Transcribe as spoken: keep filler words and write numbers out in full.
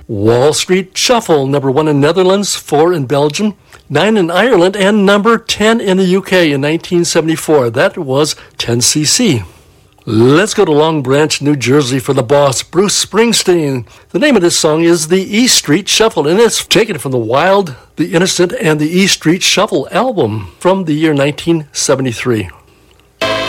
Wall Street Shuffle, number one in Netherlands, four in Belgium, nine in Ireland, and number ten in the U K in nineteen seventy-four. That was ten C C. Let's go to Long Branch, New Jersey for the boss, Bruce Springsteen. The name of this song is the E Street Shuffle, and it's taken from the Wild, the Innocent, and the E Street Shuffle album from the year nineteen seventy-three.